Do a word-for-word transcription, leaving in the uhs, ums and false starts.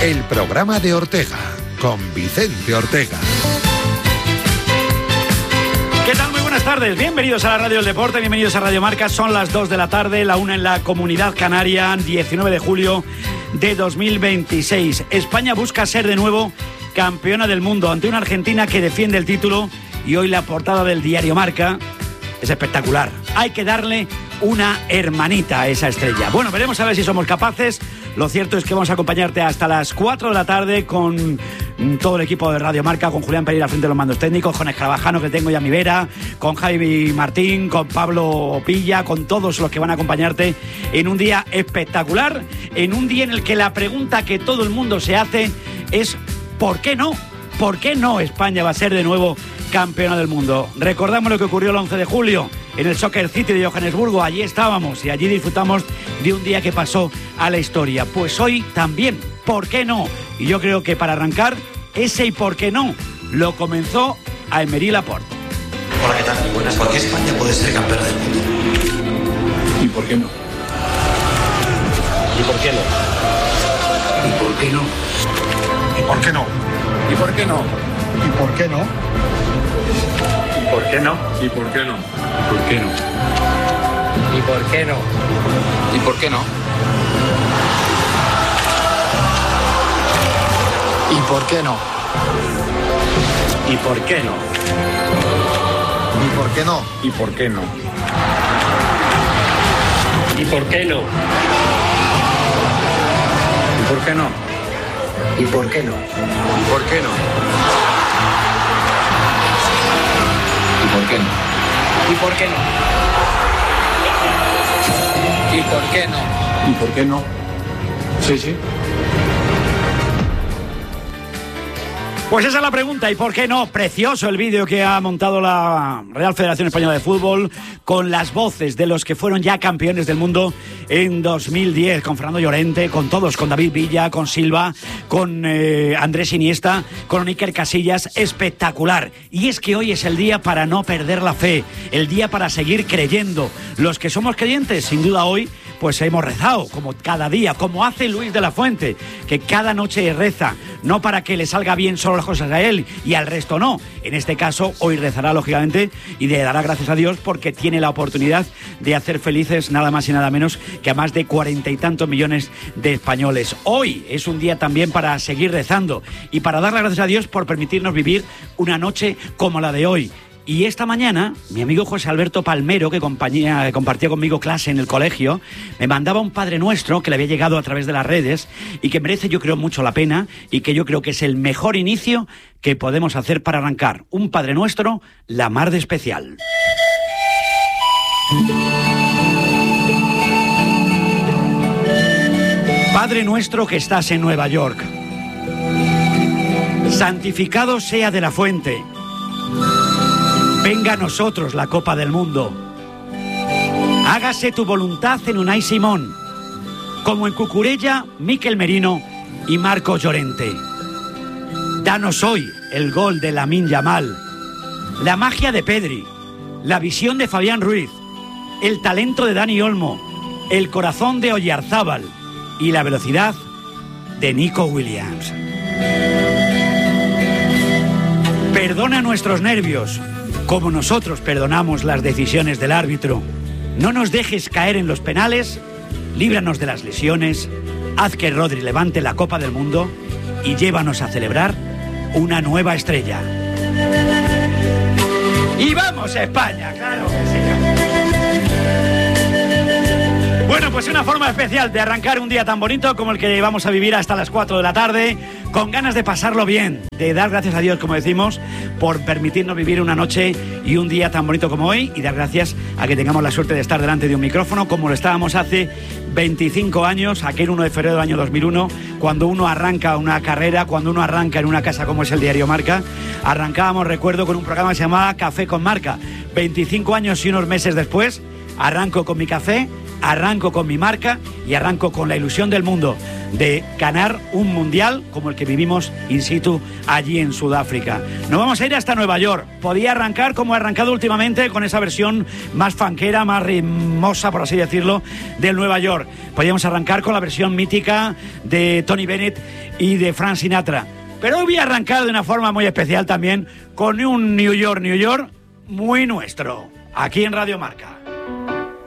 el programa de Ortega, con Vicente Ortega. ¿Qué tal? Muy buenas tardes. Bienvenidos a la Radio del Deporte, bienvenidos a Radio Marca. Son las dos de la tarde, la una en la Comunidad Canaria, diecinueve de julio de dos mil veintiséis. España busca ser de nuevo campeona del mundo ante una Argentina que defiende el título, y hoy la portada del diario Marca es espectacular. Hay que darle una hermanita a esa estrella. Bueno, veremos a ver si somos capaces. Lo cierto es que vamos a acompañarte hasta las cuatro de la tarde con todo el equipo de Radio Marca, con Julián Pereira frente a los mandos técnicos, con Escarabajano, que tengo ya a mi vera, con Javi Martín, con Pablo Pilla, con todos los que van a acompañarte en un día espectacular, en un día en el que la pregunta que todo el mundo se hace es ¿por qué no? ¿Por qué no España va a ser de nuevo campeona del mundo? Recordamos lo que ocurrió el once de julio en el Soccer City de Johannesburgo. Allí estábamos y allí disfrutamos de un día que pasó a la historia. Pues hoy también, ¿por qué no? Y yo creo que para arrancar, ese y por qué no lo comenzó a Aymeric Laporte. Hola, ¿qué tal? Muy buenas. ¿Por qué España puede ser campeona del mundo? ¿Y por qué no? ¿Y por qué no? ¿Y por qué no? ¿Y por qué no? ¿Y por qué no? ¿Y por qué no? ¿Y por qué no? ¿Y por qué no? ¿Por qué no? ¿Y por qué no? ¿Y por qué no? ¿Y por qué no? ¿Y por qué no? ¿Y por qué no? ¿Y por qué no? ¿Y por qué no? ¿Y por qué no? ¿Y por qué no? ¿Y por qué no? ¿Y por qué no? ¿Y por qué no? ¿Y por qué no? ¿Y por qué no? Sí, sí. Pues esa es la pregunta, ¿y por qué no? Precioso el vídeo que ha montado la Real Federación Española de Fútbol con las voces de los que fueron ya campeones del mundo en dos mil diez, con Fernando Llorente, con todos, con David Villa, con Silva, con eh, Andrés Iniesta, con Iker Casillas. Espectacular. Y es que hoy es el día para no perder la fe, el día para seguir creyendo. Los que somos creyentes, sin duda hoy, pues hemos rezado, como cada día, como hace Luis de la Fuente, que cada noche reza, no para que le salga bien solo las cosas a él y al resto no. En este caso, hoy rezará, lógicamente, y le dará gracias a Dios porque tiene la oportunidad de hacer felices nada más y nada menos que a más de cuarenta y tantos millones de españoles. Hoy es un día también para seguir rezando y para dar las gracias a Dios por permitirnos vivir una noche como la de hoy. Y esta mañana, mi amigo José Alberto Palmero, que compañía, compartía conmigo clase en el colegio, me mandaba un Padre Nuestro que le había llegado a través de las redes y que merece, yo creo, mucho la pena y que yo creo que es el mejor inicio que podemos hacer para arrancar. Un Padre Nuestro, la mar de especial. Padre nuestro que estás en Nueva York, santificado sea de la fuente. Venga a nosotros la Copa del Mundo. Hágase tu voluntad en Unai Simón, como en Cucurella, Mikel Merino y Marcos Llorente. Danos hoy el gol de Lamine Yamal, la magia de Pedri, la visión de Fabián Ruiz, el talento de Dani Olmo, el corazón de Oyarzábal y la velocidad de Nico Williams. Perdona nuestros nervios, como nosotros perdonamos las decisiones del árbitro. No nos dejes caer en los penales, líbranos de las lesiones, haz que Rodri levante la Copa del Mundo y llévanos a celebrar una nueva estrella. ¡Y vamos a España! ¡Claro que sí! Bueno, pues una forma especial de arrancar un día tan bonito como el que vamos a vivir hasta las cuatro de la tarde, con ganas de pasarlo bien, de dar gracias a Dios, como decimos, por permitirnos vivir una noche y un día tan bonito como hoy, y dar gracias a que tengamos la suerte de estar delante de un micrófono como lo estábamos hace veinticinco años, aquel uno de febrero del año dos mil uno, cuando uno arranca una carrera, cuando uno arranca en una casa como es el Diario Marca. Arrancábamos, recuerdo, con un programa que se llamaba Café con Marca. veinticinco años y unos meses después, arranco con mi café, arranco con mi marca y arranco con la ilusión del mundo de ganar un mundial como el que vivimos in situ allí en Sudáfrica. Nos vamos a ir hasta Nueva York. Podía arrancar como he arrancado últimamente, con esa versión más fanquera, más ritmosa, por así decirlo, del Nueva York. Podíamos arrancar con la versión mítica de Tony Bennett y de Frank Sinatra. Pero hoy voy a arrancar de una forma muy especial también con un New York, New York muy nuestro, aquí en Radio Marca.